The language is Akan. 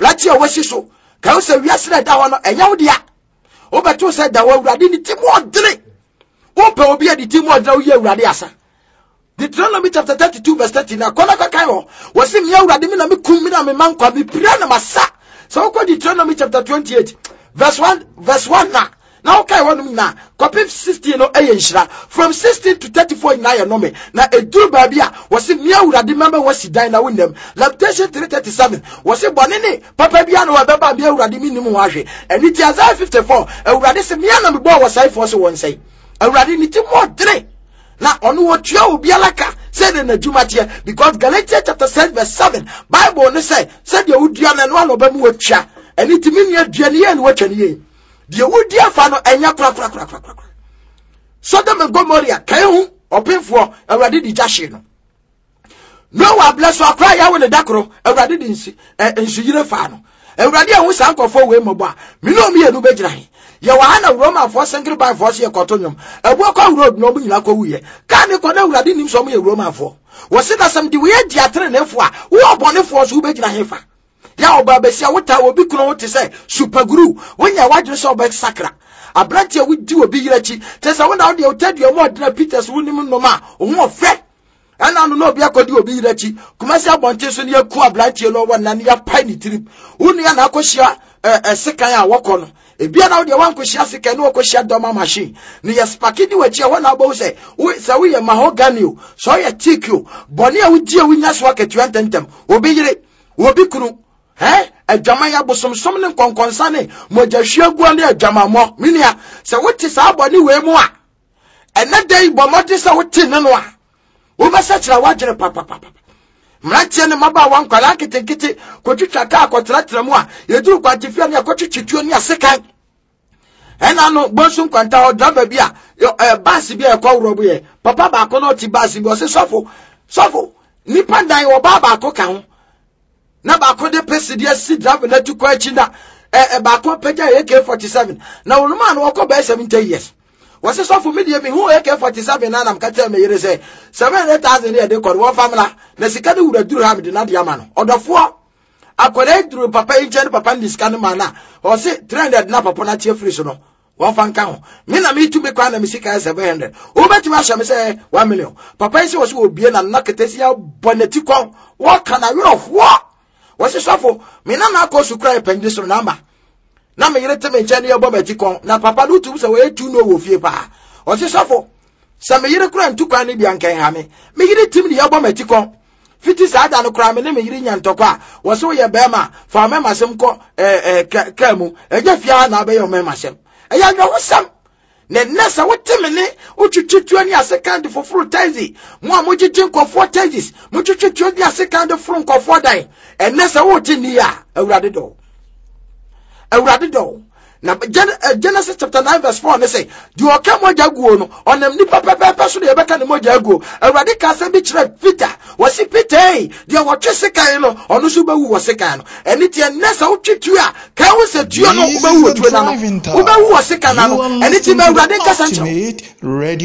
Rachi awasi so. Ka say wiase da ho no enya wo dia. Obeto say da wo awurade ni timo odene. Wo pe obi adi timo odene wo ye awurade asa. Deuteronomy chapter 32 verse 13 na kona ka kai ho. Wo se me awurade me na me kum me na me mankwa me pira na masa. So ko Deuteronomy chapter 28 verse 1 na. Now okay one na copy 16 no eyenhira from 16 to 34 na ye no me na eduru babia was me awurade member was dan na wonem Lamentation 3:37 was bone ne papa bia no beba me awurade minim ho ahwe eni ti Isaiah 54 awurade se me na me bo wasai for so won say awurade ni ti mo dre na onu wo tua obi alaka say na adwumatie because Galatians chapter 6 verse 7 Bible no say de wudua na no ba mu watua eni ti me nua ye no watwa ne the woody afano enya kra. Sodom and Gomorrah kayu openfo awurade di jashe no. Noah bless wa cry ya we ne dakro awurade di nsuyire fa no. Awurade ehun sankofo we mobo a me no me enu begyina he. Ye wa na Roma for single by force ye kotonyom. Ebu akwa road no bu nyina kwa wuye. Ka ne ko na awurade nim so mo ye Roma for. Wo se na sam di we di atre ne fo a wo obonefo so wo begyina he fa. Ya oba besia wota obi kuno wote say super glue wonya wadwere so oba sakra abrante wudi obi yirachi te say wona wode otadu mo odena Peters wonim no ma oho fe ana no no obi akodi obi yirachi kumasi abonte so ne yaku abrante no wona ne ya pai ni trip wonu ya na akohia sekan a wokọ no ebia na wode wankohia sekan no wakohia doma machine ne ya spakidi wachi a wona abo say we ye mahogany o so ye teak o boni a wudi a winya so aketu antentem obi yire obi kunu Ajama ya bosom ne konkonsa ne mojahwegua ne ajamamo minia se wote sa abone we mu a ene dai bomode se wote ne no a wo besa kira wagere papa mratie ne maba wankwala ketekete kotwitwa ka akotratra mu a yeduru kwatifia ne akotwitwituo ne asekan ena no bonsu kwanta o driver bia bus bia ekowro ye papa ba ko no ti bus bi o se sofo nipa dan wo baba ko ka ho na ba ko de presidia si driver na tukwa chi na ba ko peja AK47 na wonuma na woko ba 70 years wose sofo media me hu AK47 na nam kata me yire say 700,000 e de ko wo famila na sika de wura duru ha me de na de ama no odofo akore duru papa inche papa ndiska no mana o se 300 na papa na tie free so no won fan kan ho me na me tu me kwa na me sika 700 o beti ma sha me say 1 million papa isi wo so obie na naketesi ya boneti kon wo kana yorofo wasi sofo me na akosu kra epende so namba na me yire teme nche ne yebo matikon na papa do tu se we tu no wo fie pa wasi sofo se me yire kra ntukwa ne bia nkan ha me yire tim ne yebo matikon fiti sa ada no kra me ne me yire nya ntokwa wasi wo ye bema fa me masem ko kamu eje fia na be yo me masem eya no wosam ne nessa woteme ne utwitwitwa ni asekand for full taxi mo amogigin ko for taxis mo twitwitwa ni asekand for nko for dan nessa wotini a awurade do na Genesis chapter 9 verse 4 ne say di okamo jaguo no onam ni papa so de beka ne mo jaguo awurade ka se bi kire Peter wasi Peter di wotwe sekan no ono so bawu wo sekan no eni tie nessa wotwitwa ka wo se tuo no wo bawu wotwe na no wo bawu wo sekan na no eni tie awurade ka sancho